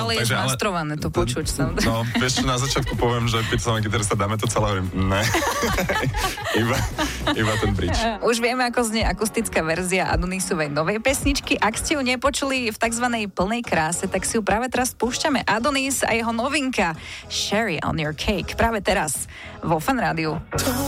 Ale je zmastrované to počuť. No, vieš čo, na začiatku poviem, že keď sa na gitarista dáme to celé, hovorím, ne. iba ten bridge. Už vieme, ako znie akustická verzia Adonisovej novej pesničky. Ak ste ju nepočuli v tzv. Plnej kráse, tak si ju práve teraz púšťame. Adonis a jeho novinka Sherry on your cake. Práve teraz vo Fan Rádiu.